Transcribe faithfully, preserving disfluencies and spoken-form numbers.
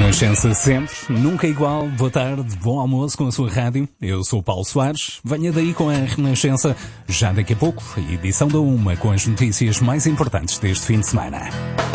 Renascença sempre, nunca igual. Boa tarde, bom almoço com a sua rádio. Eu sou o Paulo Soares. Venha daí com a Renascença. Já daqui a pouco, a edição da Uma com as notícias mais importantes deste fim de semana.